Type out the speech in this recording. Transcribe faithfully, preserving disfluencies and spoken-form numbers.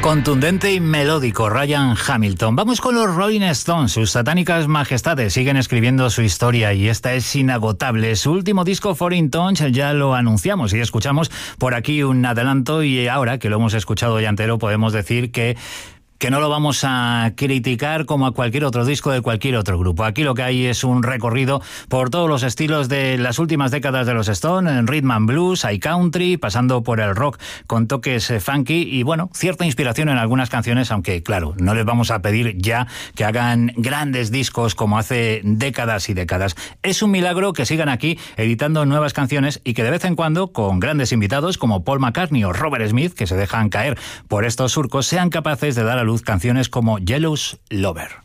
Contundente y melódico, Ryan Hamilton. Vamos con los Rolling Stones. Sus satánicas majestades siguen escribiendo su historia y esta es inagotable. Su último disco, Foreign Tongues, ya lo anunciamos y escuchamos por aquí un adelanto, y ahora que lo hemos escuchado ya entero podemos decir que que no lo vamos a criticar como a cualquier otro disco de cualquier otro grupo. Aquí lo que hay es un recorrido por todos los estilos de las últimas décadas de los Stones, en rhythm and blues, hay country, pasando por el rock con toques funky y, bueno, cierta inspiración en algunas canciones, aunque, claro, no les vamos a pedir ya que hagan grandes discos como hace décadas y décadas. Es un milagro que sigan aquí editando nuevas canciones y que de vez en cuando, con grandes invitados como Paul McCartney o Robert Smith, que se dejan caer por estos surcos, sean capaces de dar a luz canciones como Jealous Lover.